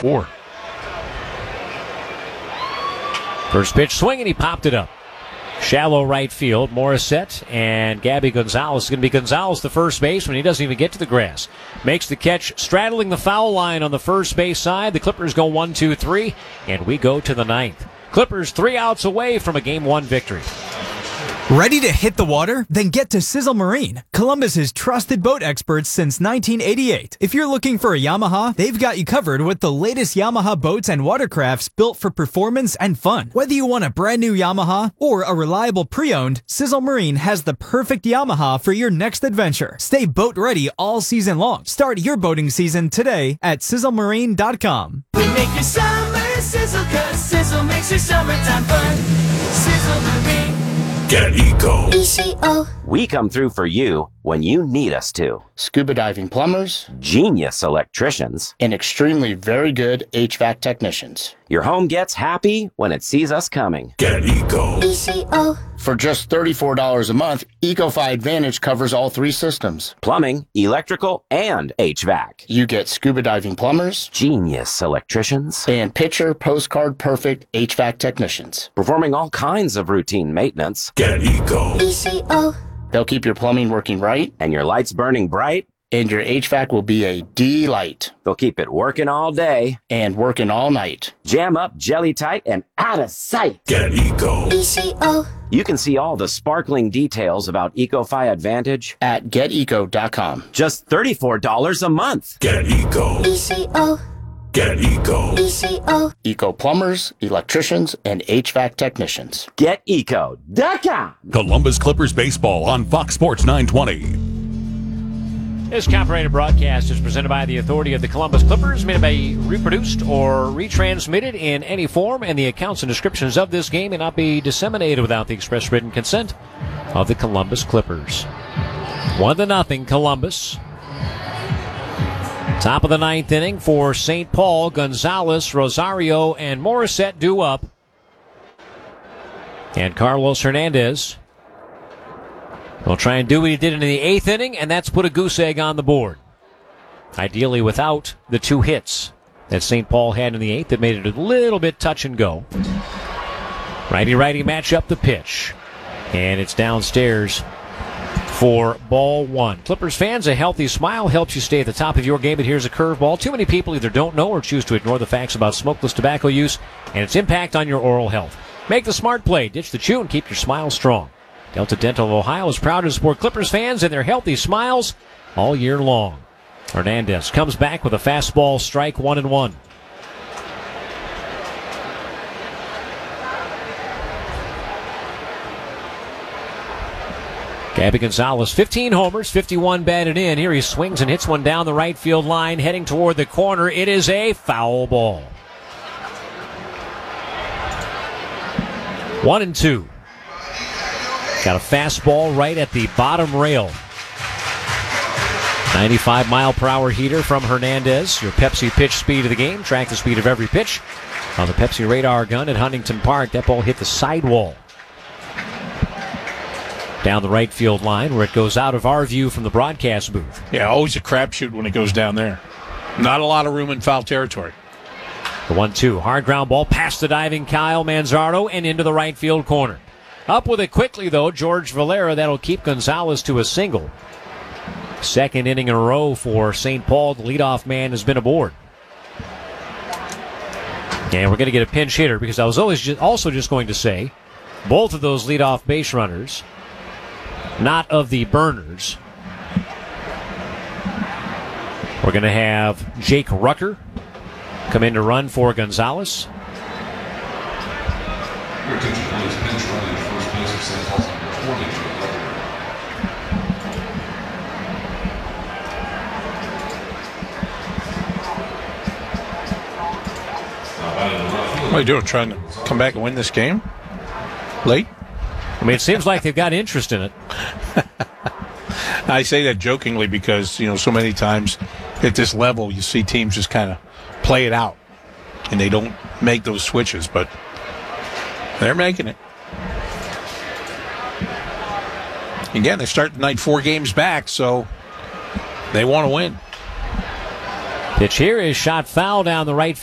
4. First pitch swing, and he popped it up. Shallow right field. Morissette and Gabby Gonzalez. It's going to be Gonzalez, the first baseman. He doesn't even get to the grass. Makes the catch, straddling the foul line on the first base side. The Clippers go 1-2-3, and we go to the 9th. Clippers 3 outs away from a Game 1 victory. Ready to hit the water? Then get to Sizzle Marine, Columbus's trusted boat experts since 1988. If you're looking for a Yamaha, they've got you covered with the latest Yamaha boats and watercrafts built for performance and fun. Whether you want a brand new Yamaha or a reliable pre-owned, Sizzle Marine has the perfect Yamaha for your next adventure. Stay boat ready all season long. Start your boating season today at sizzlemarine.com. We make your summer sizzle, 'cause Sizzle makes your summertime fun. Sizzle Marine. Get Eco. ECO. We come through for you when you need us to. Scuba diving plumbers, Genius electricians, and extremely very good HVAC technicians. Your home gets happy when it sees us coming. Get Eco. ECO. For just $34 a month, EcoFi Advantage covers all 3 systems. Plumbing, electrical, and HVAC. You get scuba diving plumbers, Genius electricians, and picture postcard perfect HVAC technicians. performing all kinds of routine maintenance, Get Eco. ECO. They'll keep your plumbing working right, and your lights burning bright. and your HVAC will be a delight. They'll keep it working all day, And working all night. jam up, jelly tight, and out of sight. Get Eco. ECO. You can see all the sparkling details about EcoFi Advantage. At geteco.com. Just $34 a month. Get Eco. ECO. Get Eco. ECO. Eco plumbers, electricians, and HVAC technicians. GetEco.com. Columbus Clippers baseball on Fox Sports 920. This copyrighted broadcast is presented by the authority of the Columbus Clippers, may be reproduced or retransmitted in any form, and the accounts and descriptions of this game may not be disseminated without the express written consent of the Columbus Clippers. 1-0 Columbus. Top of the 9th inning for St. Paul. Gonzalez, Rosario, and Morissette due up. And Carlos Hernandez will try and do what he did in the 8th inning, and that's put a goose egg on the board. Ideally without the 2 hits that St. Paul had in the 8th that made it a little bit touch and go. Righty-righty match up the pitch. And it's downstairs for ball 1. Clippers fans, a healthy smile helps you stay at the top of your game, but here's a curveball. Too many people either don't know or choose to ignore the facts about smokeless tobacco use and its impact on your oral health. Make the smart play, ditch the chew, and keep your smile strong. Delta Dental of Ohio is proud to support Clippers fans and their healthy smiles all year long. Hernandez comes back with a fastball strike, 1-1. Gabby Gonzalez, 15 homers, 51 batted in. Here he swings and hits one down the right field line, heading toward the corner. It is a foul ball. 1-2. Got a fastball right at the bottom rail. 95-mile-per-hour heater from Hernandez. Your Pepsi pitch speed of the game. Track the speed of every pitch on the Pepsi radar gun at Huntington Park. That ball hit the sidewall down the right field line where it goes out of our view from the broadcast booth. Yeah, always a crapshoot when it goes down there. Not a lot of room in foul territory. The 1-2. Hard ground ball past the diving Kyle Manzardo and into the right field corner. Up with it quickly, though, George Valera. That'll keep Gonzalez to a single. Second inning in a row for St. Paul. The leadoff man has been aboard. And we're going to get a pinch hitter because I was also just going to say both of those leadoff base runners, not of the burners. We're going to have Jake Rucker come in to run for Gonzalez. Your attention, please. Pinch running first base of St. Paul's number 40. What are you doing, trying to come back and win this game? Late? I mean, it seems like they've got interest in it. I say that jokingly because, you know, so many times at this level you see teams just kind of play it out and they don't make those switches, but they're making it. Again, they start the night 4 games back, so they want to win. Pitch here is shot foul down the right